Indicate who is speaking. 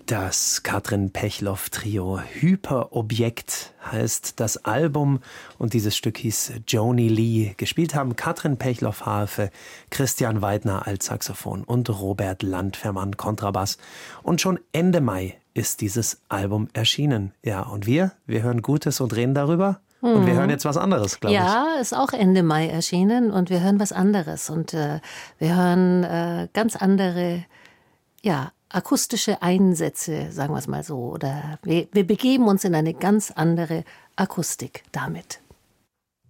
Speaker 1: Das Katrin Pechloff-Trio. Hyperobjekt heißt das Album und dieses Stück hieß Joni Lee. Gespielt haben Katrin Pechloff Harfe, Christian Weidner Altsaxophon und Robert Landfermann Kontrabass. Und schon Ende Mai ist dieses Album erschienen. Ja, und wir hören Gutes und reden darüber. Und wir hören jetzt was anderes, glaube ich.
Speaker 2: Ja, ist auch Ende Mai erschienen und wir hören was anderes. Und wir hören ganz andere, akustische Einsätze, sagen wir es mal so. Oder wir begeben uns in eine ganz andere Akustik damit.